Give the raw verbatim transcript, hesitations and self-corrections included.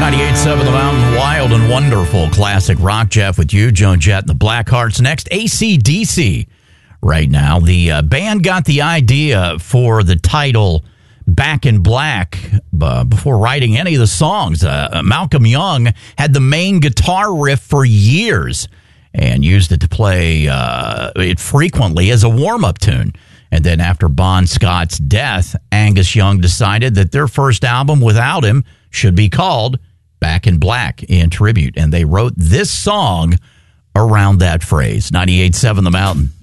ninety-eight point seven The Mountain, wild and wonderful classic rock. Jeff with you, Joan Jett and the Blackhearts. Next, A C D C. Right now, the uh, band got the idea for the title Back in Black uh, before writing any of the songs. Uh, Malcolm Young had the main guitar riff for years and used it to play uh, it frequently as a warm-up tune. And then after Bon Scott's death, Angus Young decided that their first album without him should be called Back in Black in tribute. And they wrote this song around that phrase. ninety-eight point seven The Mountain.